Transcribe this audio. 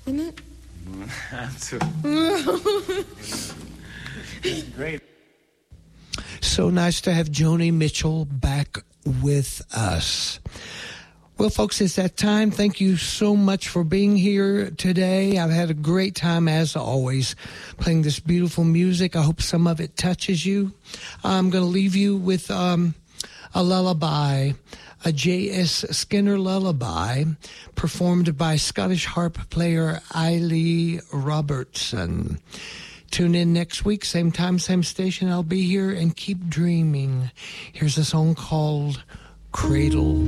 isn't it? Great. So nice to have Joni Mitchell back with us. Well, folks, it's that time. Thank you so much for being here today. I've had a great time, as always, playing this beautiful music. I hope some of it touches you. I'm going to leave you with a lullaby, a J.S. Skinner lullaby, performed by Scottish harp player Eilidh Robertson. Tune in next week, same time, same station. I'll be here, and keep dreaming. Here's a song called Cradle.